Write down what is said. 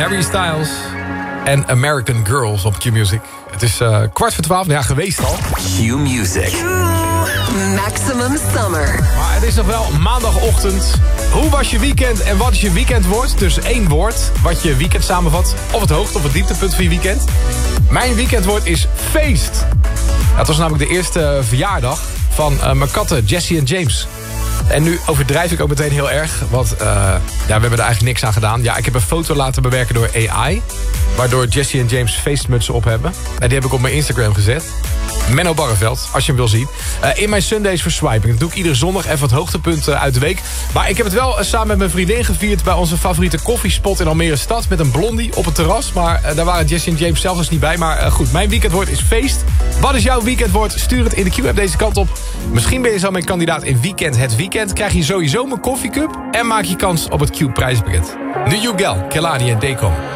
Harry Styles en American Girls op Q-Music. Het is 11:45, ja, geweest al. Q-Music. Maximum Summer. Maar het is nog wel maandagochtend. Hoe was je weekend en wat is je weekendwoord? Dus 1 woord wat je weekend samenvat. Of het hoogte of het dieptepunt van je weekend. Mijn weekendwoord is feest. Het was namelijk de eerste verjaardag van mijn katten Jessie en James. En nu overdrijf ik ook meteen heel erg. Want we hebben er eigenlijk niks aan gedaan. Ja, ik heb een foto laten bewerken door AI. Waardoor Jessie en James feestmutsen op hebben. En die heb ik op mijn Instagram gezet. Menno Barreveld, als je hem wil zien. In mijn Sundays for Swiping. Dat doe ik iedere zondag even wat hoogtepunten uit de week. Maar ik heb het wel samen met mijn vriendin gevierd... bij onze favoriete koffiespot in Almere Stad... met een blondie op het terras. Maar daar waren Jessie en James zelf dus niet bij. Maar goed, mijn weekendwoord is feest. Wat is jouw weekendwoord? Stuur het in de Q-app deze kant op. Misschien ben je zo mijn kandidaat in Weekend het Weekend. Krijg je sowieso mijn koffiecup... en maak je kans op het Q-prijspakket. Nu Jugel, Kelani en Decom.